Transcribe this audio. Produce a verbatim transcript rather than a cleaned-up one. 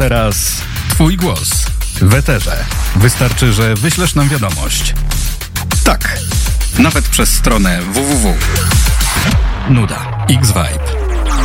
teraz twój głos w eterze. Wystarczy, że wyślesz nam wiadomość. Tak, nawet przez stronę w w w. Nuda. X-Vibe.